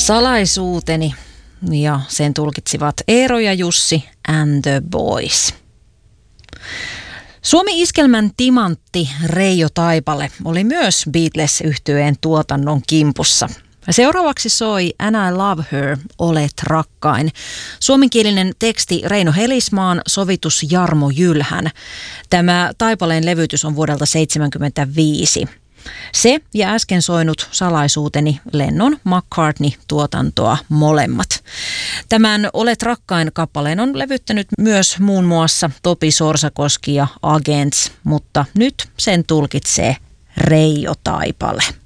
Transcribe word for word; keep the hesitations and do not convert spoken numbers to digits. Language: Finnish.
Salaisuuteni, ja sen tulkitsivat Eero ja Jussi and the Boys. Suomi-iskelmän timantti Reijo Taipale oli myös Beatles-yhtyeen tuotannon kimpussa. Seuraavaksi soi And I Love Her, Olet rakkain. Suomenkielinen teksti Reino Helismaan, sovitus Jarmo Jylhän. Tämä Taipaleen levytys on vuodelta seitsemänkymmentäviisi. Se ja äsken soinut Salaisuuteni Lennon McCartney-tuotantoa molemmat. Tämän Olet rakkain -kappaleen on levyttänyt myös muun muassa Topi Sorsakoski ja Agents, mutta nyt sen tulkitsee Reijo Taipale.